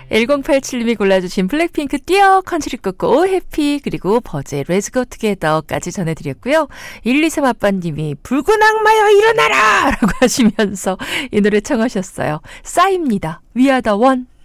1087님이 골라주신 블랙핑크 뛰어 컨트리 끝고 해피 그리고 버즈의 Let's Go Together까지 전해드렸고요. 123 아빠님이 붉은 악마여 일어나라! 라고 하시면서 이 노래 청하셨어요. 싸입니다. We are the one.